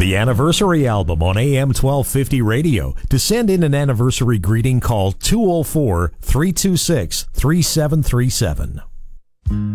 The Anniversary Album on AM 1250 radio. To send in an anniversary greeting, call 204-326-3737.